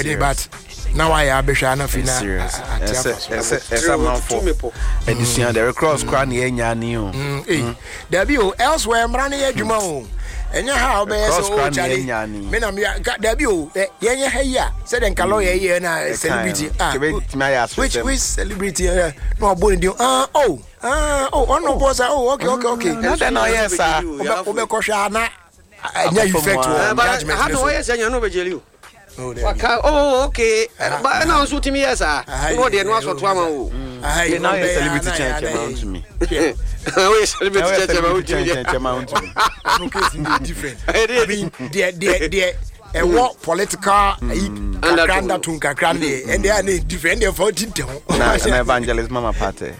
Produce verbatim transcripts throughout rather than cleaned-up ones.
wedding but now I have a shana fina. Esa man for edison the cross crown ye nya ni o. Eh. There be elsewhere mrani adwuma o. Enya how be so Charlie. Me na me there be o yenye ha ya. Say den kalo ye ye na celebrity. Ah. Which which celebrity no abon di ah oh. Ah oh ono boss oh okay okay okay. Na den no yes sir. Obe ko hwa na enya effect o judgment. How do yes enya no be jeli o. Oh, okay. But now so to me yes ah. No dey no aso to ama o. Ah, now you celebrity change amount to me. We celebrity change amount to me. No case different. I mean, the the the a what political kakanda to kakande and they are different they for tinte ho. Na evangelist mama party.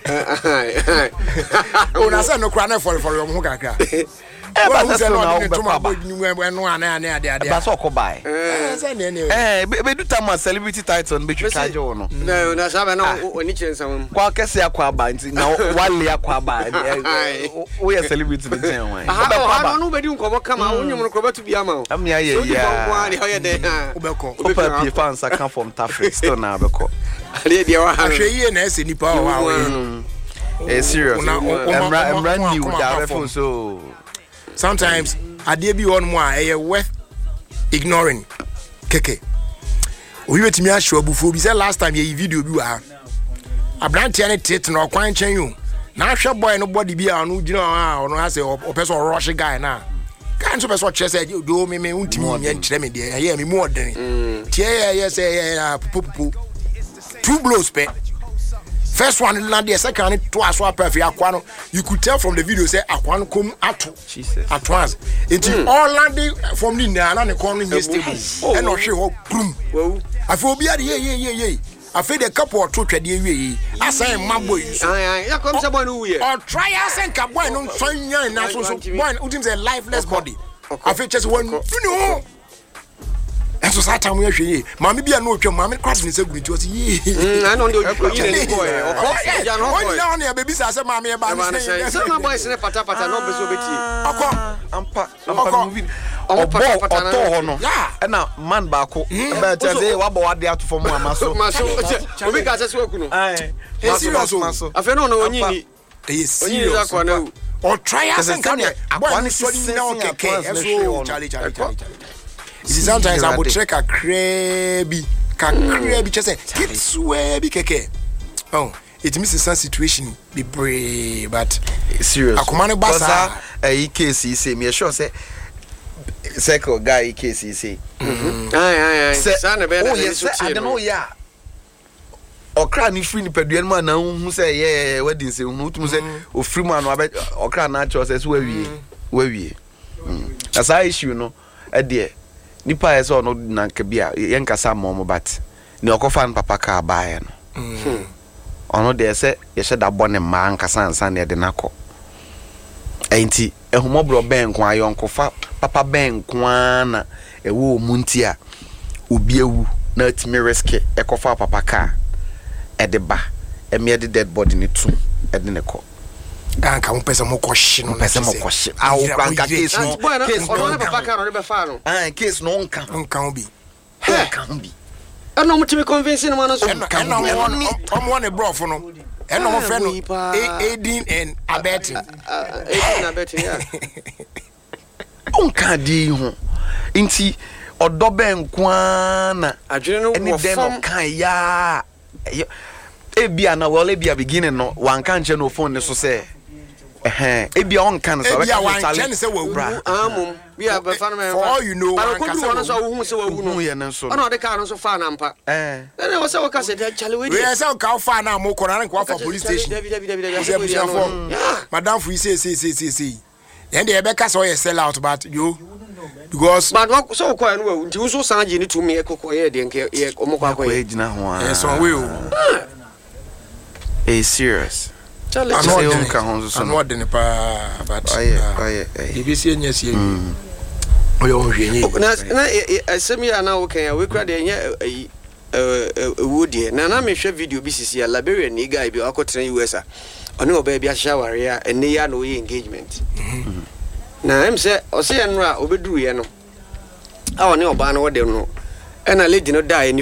Oh, na say no kra na for for your ho kakra. Eh, but say no na to ma bo nu no ana ana ade ade. Ba so ko buy. Eh, say ne ne. Eh, be do time celebrity title be twa charge wo no. No, na sabe na oni chensa mo. Kwa kese akwa ba nti na wale akwa ba. We are celebrity the ten wan. Ah, no be di nkobo kama onyum no kroba to bia ma o. Am ya ye ya. Kwa ni hoye de. Obeko. Opa P fans account from Tafri still na beko. Ale dia wa ha. Ahwe ye na ese nipa o wa we. Eh serious. Emra emra new da be so. Sometimes ade bi on mo a e worth ignoring keke o yi wetimi ahwe abufo bi say last time ye video bi wa abrantia ne tit na okwan chen you na ahwe boy no body bi a no gina a no ha say o person rush guy na kan so person che say do me me untimi nye nkyere me de ye me mu odene tie ye ye say pupu two blows pe. First one land the second to as well perfect aquano. You could tell from the video say aquano come at at once. It mm. all landing from the na na corner in stable. And no she ho boom. I feel be ye ye ye ye. I feel the couple or two trade ye. I say mambo you. Aye, ya come someone who ye. Or try us and boy no so yan na so so boy utim say lifeless body. I feel just one you know. And so that time we are here. Mammy be a no your mammy crossing is a good to see. I know you're boy. Of course, you're not down here, baby. I said, Mammy, about some boys in a patapata, no besobiti. I'm part moving. Oh, boy, yeah, and now man back. But say, what about the out for Mamma? So, we got us work. Aye, I feel no one. Yes, serious. Or try us and come here. One is so okay. Charlie, Charlie, Charlie. It is sometimes I would check a crabby, crabby, just say, kids way be keke. Oh, it misses some situation be brave, but serious. A command bassa a case, he say, me sure say, circle guy case, he say, aye, aye, aye, son of oh, yes, I don't know, yeah. Or cranny free peduan man who say, yeah, wedding say, who say, or free man or cran natural says, where we, where we. As I issue, no, a dear. Nipa eso no na nkabia yenkasa mom but ne okofa papa ka baaye no mhm ono de se ye hye da bone ma nkasa ansa ne de nakọ enti ehumobro ben ko ayonkofa papa ben ko na ewo munti a obi ewu na atimi risk ekofa papa ka e de ba e me de dead body ne tum e de ne ko anka mo pese mo kohye no pese mo kohye a wo anka case no case no papa ka no be fa no ah case no nka nka obi nka obi e no mo timi convince no man so e no mo omo ne bro fo no e no mo fe no aiding and abetting aiding and abetting yeah nka di ho nti odo ben kwa na adwene no wo fam kan ya ebia na well ebia beginning no wan kan che no phone ne so say eh ebia on kan so we can challenge say we bra amum bia be fa no me for all you know wan kan say no so wo hu say wo no ye ne so no de ka no so fa na mpa eh na wo say wo ka say chale we we say ka fa na mo kora na kwa for police station madam fu say say say say say then they be ka so ye sell out but you because but what so ko no we nti so san je ni to me ekoko ye de nke ye omokwa ko ye gina ho a yes on we o eh serious chale I know ka ho so no de ne pa but aye aye e bi sie nya sie o yo hwe nyi na na asemi ya na wo kan ya we kra de nya eh eh wodie na na me hwe video bi sisi ya Liberia ni guy bi akotre U S a oni oba bi a shower ya ene ya no engagement na em se o se enra obeduru ye no a oni oba no wode no e na lady no die